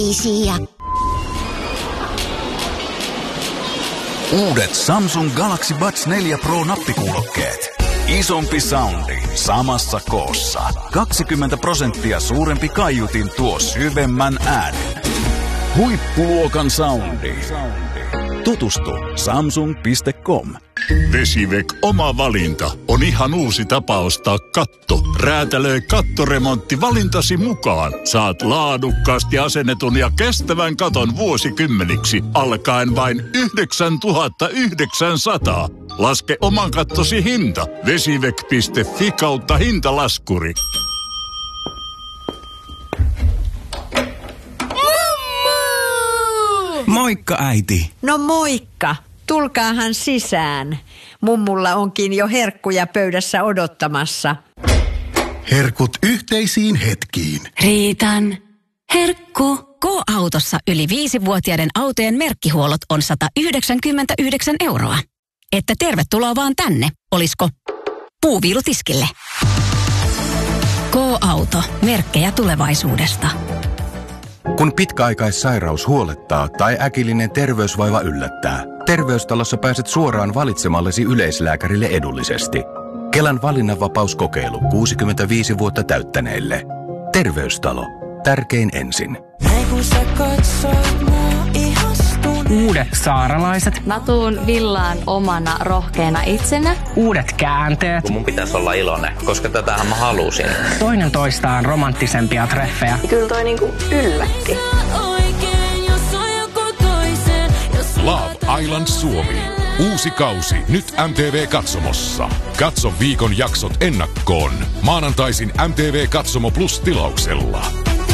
Isiä. Uudet Samsung Galaxy Buds 4 Pro nappikuulokkeet. Isompi soundi samassa koossa. 20% suurempi kaiutin tuo syvemmän äänen. Huippuluokan soundi. Tutustu samsung.com. Vesivoic oma valinta on ihan uusi tapa ostaa katto. Räätälöi kattoremontti valintasi mukaan. Saat laadukkaasti asennetun ja kestävän katon vuosikymmeniksi alkaen vain 9 900. Laske oman kattosi hinta. Vesivoic.fi/hintalaskuri. Moikka, äiti. No moikka. Tulkaahan sisään. Mummulla onkin jo herkkuja pöydässä odottamassa. Herkut yhteisiin hetkiin. Riitan. Herkku. K-autossa yli 5-vuotiaiden autojen merkkihuollot on 199 €. Että tervetuloa vaan tänne. Olisiko puuviilutiskille? K-auto. Merkkejä tulevaisuudesta. Kun pitkäaikaissairaus huolettaa tai äkillinen terveysvaiva yllättää, Terveystalossa pääset suoraan valitsemallesi yleislääkärille edullisesti. Kelan valinnanvapauskokeilu 65 vuotta täyttäneille. Terveystalo. Tärkein ensin. Uudet saaralaiset. Mä tuun villaan omana rohkeana itsenä. Uudet käänteet. Mun pitäisi olla iloinen, koska tätähän mä halusin. Toinen toistaan romanttisempia treffejä. Kyllä toi niinku yllätti. Love Island Suomi. Uusi kausi nyt MTV-katsomossa. Katso viikon jaksot ennakkoon. Maanantaisin MTV Katsomo Plus -tilauksella.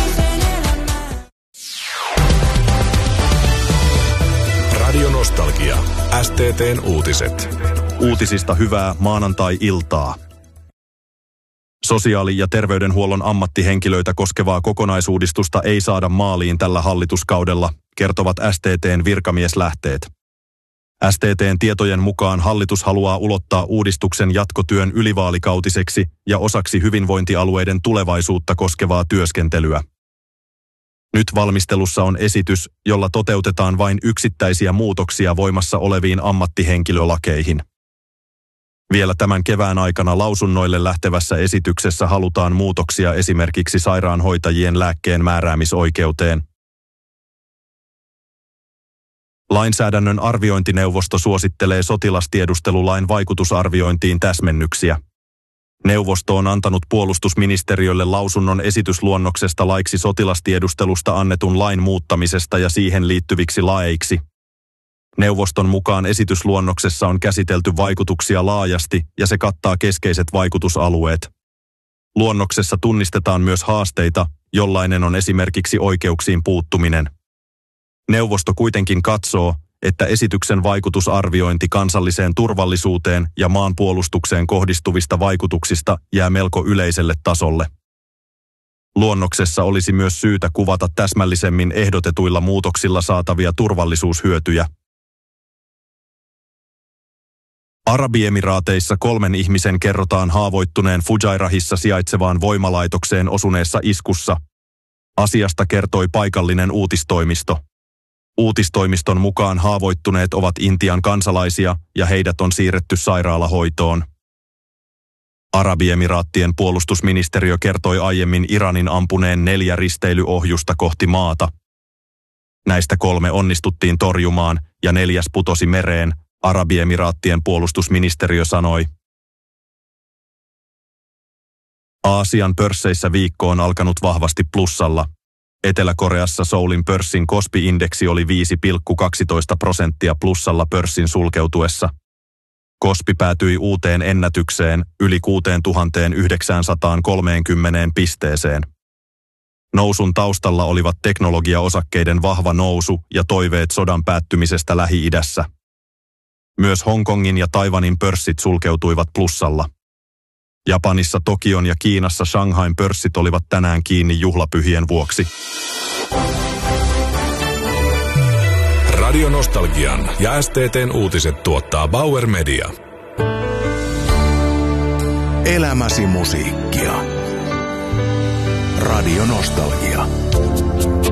Radio Nostalgia. STT:n uutiset. Uutisista hyvää maanantai-iltaa. Sosiaali- ja terveydenhuollon ammattihenkilöitä koskevaa kokonaisuudistusta ei saada maaliin tällä hallituskaudella, kertovat STT:n virkamieslähteet. STT:n tietojen mukaan hallitus haluaa ulottaa uudistuksen jatkotyön ylivaalikautiseksi ja osaksi hyvinvointialueiden tulevaisuutta koskevaa työskentelyä. Nyt valmistelussa on esitys, jolla toteutetaan vain yksittäisiä muutoksia voimassa oleviin ammattihenkilölakeihin. Vielä tämän kevään aikana lausunnoille lähtevässä esityksessä halutaan muutoksia esimerkiksi sairaanhoitajien lääkkeen määräämisoikeuteen. Lainsäädännön arviointineuvosto suosittelee sotilastiedustelulain vaikutusarviointiin täsmennyksiä. Neuvosto on antanut puolustusministeriölle lausunnon esitysluonnoksesta laiksi sotilastiedustelusta annetun lain muuttamisesta ja siihen liittyviksi laeiksi. Neuvoston mukaan esitysluonnoksessa on käsitelty vaikutuksia laajasti ja se kattaa keskeiset vaikutusalueet. Luonnoksessa tunnistetaan myös haasteita, jollainen on esimerkiksi oikeuksiin puuttuminen. Neuvosto kuitenkin katsoo, että esityksen vaikutusarviointi kansalliseen turvallisuuteen ja maanpuolustukseen kohdistuvista vaikutuksista jää melko yleiselle tasolle. Luonnoksessa olisi myös syytä kuvata täsmällisemmin ehdotetuilla muutoksilla saatavia turvallisuushyötyjä. Arabiemiraateissa 3 ihmisen kerrotaan haavoittuneen Fujairahissa sijaitsevaan voimalaitokseen osuneessa iskussa. Asiasta kertoi paikallinen uutistoimisto. Uutistoimiston mukaan haavoittuneet ovat Intian kansalaisia ja heidät on siirretty sairaalahoitoon. Arabiemiraattien puolustusministeriö kertoi aiemmin Iranin ampuneen 4 risteilyohjusta kohti maata. Näistä 3 onnistuttiin torjumaan ja 4. putosi mereen, Arabiemiraattien puolustusministeriö sanoi. Aasian pörsseissä viikko on alkanut vahvasti plussalla. Etelä-Koreassa Soulin pörssin Kospi-indeksi oli 5,12% plussalla pörssin sulkeutuessa. Kospi päätyi uuteen ennätykseen yli 6930 pisteeseen. Nousun taustalla olivat teknologiaosakkeiden vahva nousu ja toiveet sodan päättymisestä Lähi-idässä. Myös Hongkongin ja Taiwanin pörssit sulkeutuivat plussalla. Japanissa Tokion ja Kiinassa Shanghain pörssit olivat tänään kiinni juhlapyhien vuoksi. Radio Nostalgian ja STT:n uutiset tuottaa Bauer Media. Elämäsi musiikkia. Radio Nostalgia.